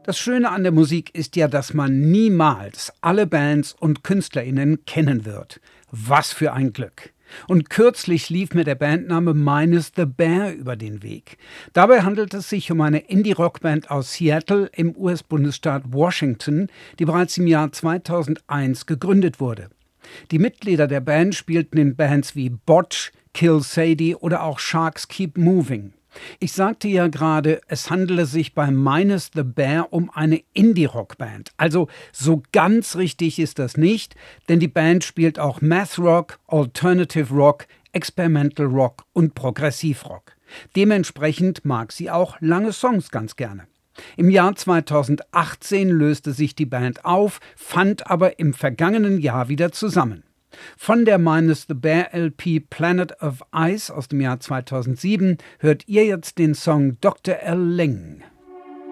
Das Schöne an der Musik ist ja, dass man niemals alle Bands und KünstlerInnen kennen wird. Was für ein Glück! Und kürzlich lief mir der Bandname Minus the Bear über den Weg. Dabei handelt es sich um eine Indie-Rockband aus Seattle im US-Bundesstaat Washington, die bereits im Jahr 2001 gegründet wurde. Die Mitglieder der Band spielten in Bands wie Botch, Kill Sadie oder auch Sharks Keep Moving. Ich sagte ja gerade, es handele sich bei Minus the Bear um eine Indie-Rock-Band. Also so ganz richtig ist das nicht, denn die Band spielt auch Math Rock, Alternative Rock, Experimental Rock und Progressivrock. Dementsprechend mag sie auch lange Songs ganz gerne. Im Jahr 2018 löste sich die Band auf, fand aber im vergangenen Jahr wieder zusammen. Von der Minus the Bear LP Planet of Ice aus dem Jahr 2007 hört ihr jetzt den Song Dr. L. Ling.